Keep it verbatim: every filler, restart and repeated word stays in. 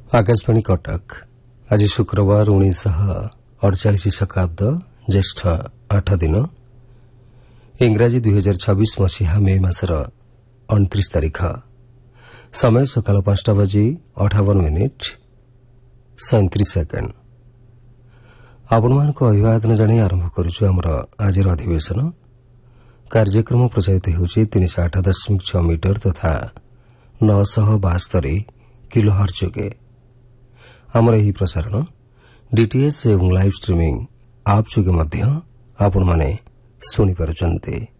आकाशवाणी कटक आज शुक्रवार उन्नीस अड़चाश शकाब्द ज्येष्ठ आठ दिन इंग्राजी दुई हजार छब्बीस मसीहा मे मासर अणतीस तारीख समय सकाल पांचटा बजी अठावन मिनिट सैंतीस सेकेंड आपण मान अभिवादन जन आरंभ करुछु आमर आज अधिवेशन कार्यक्रम प्रचारित होउछि तीन सौ आठ दशमिक छह मीटर तथा नौ सौ बास्तरी किलो हर्ज जोगे आमर यही प्रसारण डीटीएच एवं लाइव स्ट्रीमिंग आप जोगे मध्य आपण माने सुनी पारुचंते।